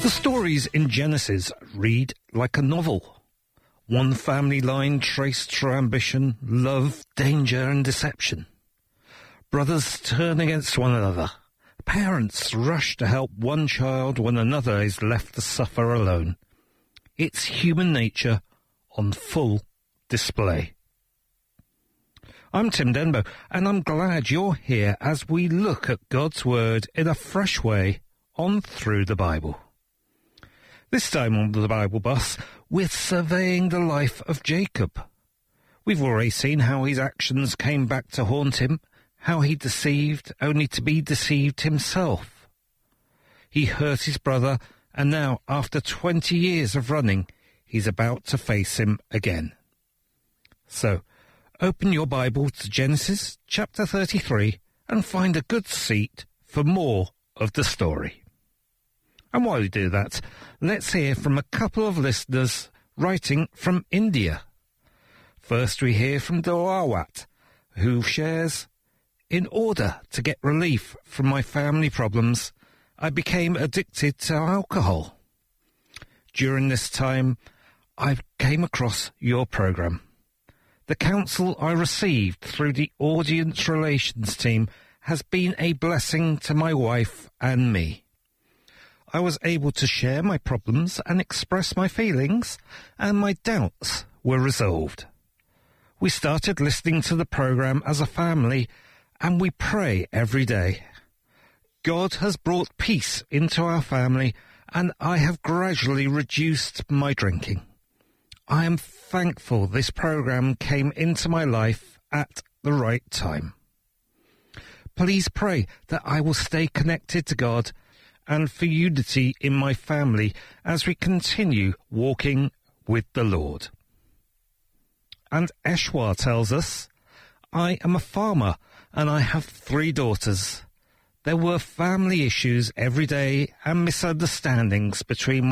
The stories in Genesis read like a novel. One family line traced through ambition, love, danger and deception. Brothers turn against one another. Parents rush to help one child when another is left to suffer alone. It's human nature on full display. I'm Tim Denbo, and I'm glad you're here as we look at God's Word in a fresh way on Through the Bible. This time on the Bible Bus, we're surveying the life of Jacob. We've already seen how his actions came back to haunt him, how he deceived only to be deceived himself. He hurt his brother, and now, after 20 years of running, he's about to face him again. So, open your Bible to Genesis chapter 33 and find a good seat for more of the story. And while you do that, let's hear from a couple of listeners writing from India. First we hear from Dawawat, who shares, "In order to get relief from my family problems, I became addicted to alcohol. During this time, I came across your program. The counsel I received through the audience relations team has been a blessing to my wife and me. I was able to share my problems and express my feelings, and my doubts were resolved. We started listening to the program as a family, and we pray every day. God has brought peace into our family, and I have gradually reduced my drinking. I am thankful this program came into my life at the right time. Please pray that I will stay connected to God and for unity in my family as we continue walking with the Lord." And Eshwar tells us, "I am a farmer and I have 3 daughters. There were family issues every day and misunderstandings between